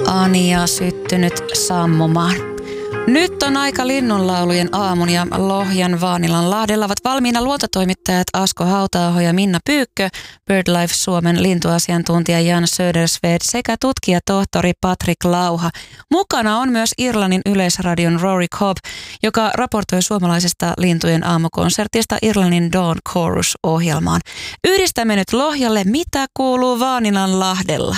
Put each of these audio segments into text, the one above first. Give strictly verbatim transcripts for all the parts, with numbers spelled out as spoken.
Ania syttynyt sammumaan. Nyt on aika linnunlaulujen aamun ja Lohjan Vaanilan lahdella ovat valmiina luontotoimittajat Asko Hauta-aho ja Minna Pyykkö, BirdLife Suomen lintuasiantuntija Jan Södersved sekä tutkijatohtori Patrick Lauha. Mukana on myös Irlannin yleisradion Rory Cobb, joka raportoi suomalaisesta lintujen aamukonsertista Irlannin Dawn Chorus-ohjelmaan. Yhdistämme nyt Lohjalle, mitä kuuluu Vaanilan lahdella?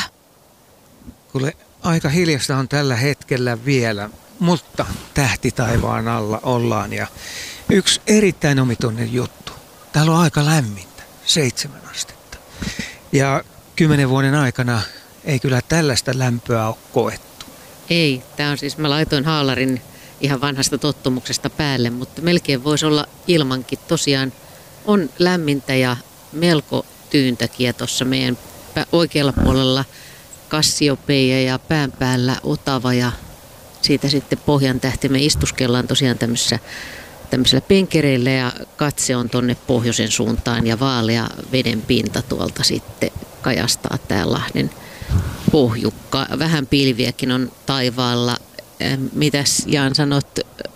Kuule, aika hiljasta on tällä hetkellä vielä. Mutta tähti taivaan alla ollaan ja yksi erittäin omituinen juttu. Täällä on aika lämmintä, seitsemän astetta. Ja kymmenen vuoden aikana ei kyllä tällaista lämpöä ole koettu. Ei, tämä on siis, mä laitoin haalarin ihan vanhasta tottumuksesta päälle, mutta melkein voisi olla ilmankin. Tosiaan on lämmintä ja melko tyyntäkin tuossa meidän oikealla puolella Kassiopeia ja pään päällä Otava ja siitä sitten pohjan tähti. Me istuskellaan tosiaan tämmöisessä, tämmöisellä penkereillä ja katse on tonne pohjoisen suuntaan ja vaalea veden pinta tuolta sitten kajastaa tää Lahden pohjukka. Vähän pilviäkin on taivaalla. Mitäs Jaan sanot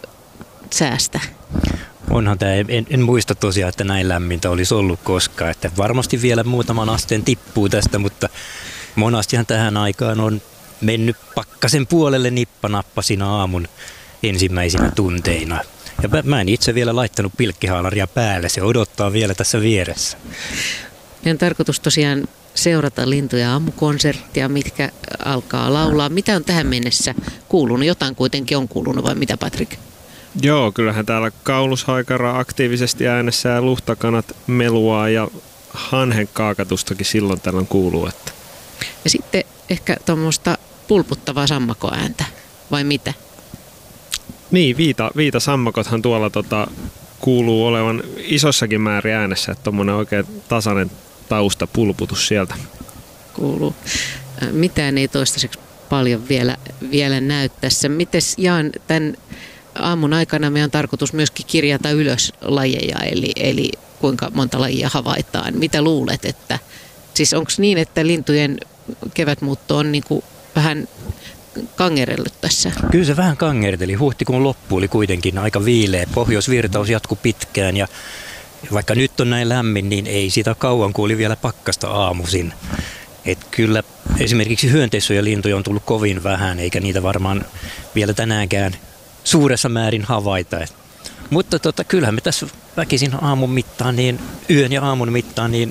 säästä? Onhan tämä, en, en muista tosiaan, että näin lämmintä olisi ollut koskaan. Että varmasti vielä muutaman asteen tippuu tästä, mutta monastihan tähän aikaan on mennyt pakkasen puolelle nippanappa siinä aamun ensimmäisinä tunteina. Ja mä en itse vielä laittanut pilkkihaalaria päälle, se odottaa vielä tässä vieressä. On tarkoitus tosiaan seurata lintuja aamukonserttia, mitkä alkaa laulaa. Mitä on tähän mennessä kuulunut? Jotain kuitenkin on kuulunut, vai mitä Patrick? Joo, kyllähän täällä kaulushaikara aktiivisesti äänessä ja luhtakanat meluaa ja hanhen kaakatustakin silloin tällöin kuuluu. Että. Ja sitten ehkä tuommoista pulputtavaa sammakoääntä, vai mitä? Niin, viita, viitasammakothan tuolla tota, kuuluu olevan isossakin määrin äänessä, että tuommoinen oikein tasainen taustapulputus sieltä. Kuuluu. Mitään ei toistaiseksi paljon vielä, vielä näy tässä. Mites Jaan, tämän aamun aikana meidän on tarkoitus myöskin kirjata ylös lajeja, eli, eli kuinka monta lajia havaitaan. Mitä luulet, että siis onko niin, että lintujen kevätmuutto on niin kuin vähän kangerellut tässä? Kyllä se vähän kangerteli. Huhtikuun loppu oli kuitenkin aika viileä. Pohjoisvirtaus jatkui pitkään ja vaikka nyt on näin lämmin, niin ei sitä kauan, kun oli vielä pakkasta aamuisin. Et kyllä esimerkiksi hyönteissuojalintuja on tullut kovin vähän, eikä niitä varmaan vielä tänäänkään suuressa määrin havaita. Et, mutta tota, kyllähän me tässä väkisin aamun mittaan, niin yön ja aamun mittaan, niin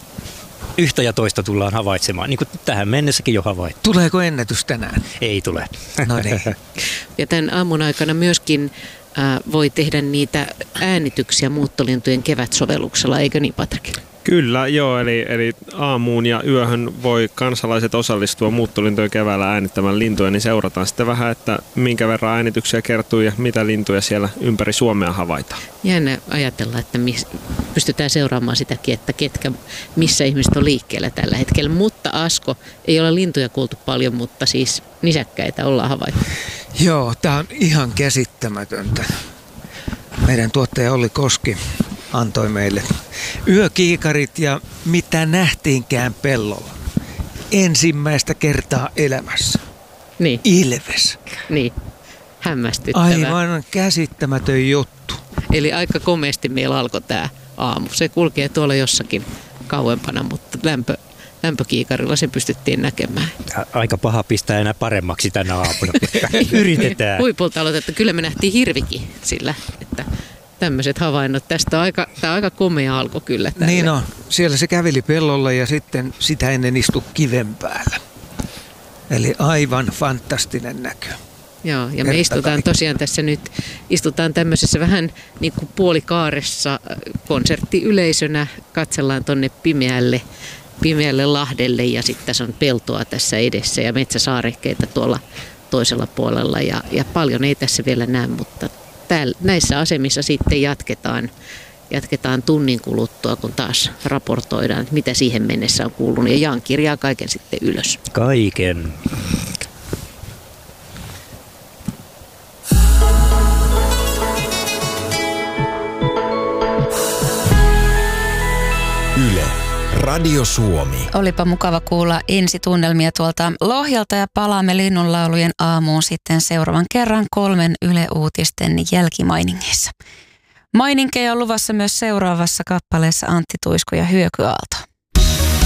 yhtä ja toista tullaan havaitsemaan, niin kuin tähän mennessäkin jo havaittu. Tuleeko ennätys tänään? Ei tule. No niin. Ja tämän aamun aikana myöskin äh, voi tehdä niitä äänityksiä muuttolintujen kevätsovelluksella, eikö niin Patrick? Kyllä, joo, eli, eli aamuun ja yöhön voi kansalaiset osallistua muuttolintujen keväällä äänittämään lintuja, niin seurataan sitten vähän, että minkä verran äänityksiä kertyy ja mitä lintuja siellä ympäri Suomea havaitaan. Jännä ajatella, että mis, pystytään seuraamaan sitäkin, että ketkä, missä ihmiset on liikkeellä tällä hetkellä. Mutta Asko, ei ole lintuja kuultu paljon, mutta siis nisäkkäitä ollaan havaittu. Joo, tää on ihan käsittämätöntä. Meidän tuottaja Olli Koski antoi meille yökiikarit ja mitä nähtiinkään pellolla. Ensimmäistä kertaa elämässä. Niin. Ilves. Niin, hämmästyttävää. Aivan käsittämätön juttu. Eli aika komeasti meillä alkoi tämä aamu. Se kulkee tuolla jossakin kauempana, mutta lämpö, lämpökiikarilla se pystyttiin näkemään. Aika paha pistää enää paremmaksi tänä aamuna. Yritetään. Huipulta aloitettu. Kyllä me nähtiin hirvikin sillä, että tämmöiset havainnot. Tästä on aika, tämä on aika komea alku kyllä. Tälle. Niin on. Siellä se käveli pellolla ja sitten sitä ennen istui kiven päällä. Eli aivan fantastinen näkö. Joo, ja Kerta me istutaan kaikki. tosiaan tässä nyt, istutaan tämmöisessä vähän niin kuin puolikaaressa konserttiyleisönä, katsellaan tonne pimeälle, pimeälle lahdelle ja sitten tässä on peltoa tässä edessä ja metsäsaarekkeita tuolla toisella puolella ja, ja paljon ei tässä vielä näe, mutta täällä, näissä asemissa sitten jatketaan, jatketaan tunnin kuluttua, kun taas raportoidaan, että mitä siihen mennessä on kuulunut ja Jaan kirjaa kaiken sitten ylös. Kaiken. Radio Suomi. Olipa mukava kuulla ensitunnelmia tuolta Lohjalta ja palaamme linnunlaulujen aamuun sitten seuraavan kerran kolmen Yle Uutisten jälkimainingeissa. Maininkeja on luvassa myös seuraavassa kappaleessa Antti Tuisku ja Hyökyaalto.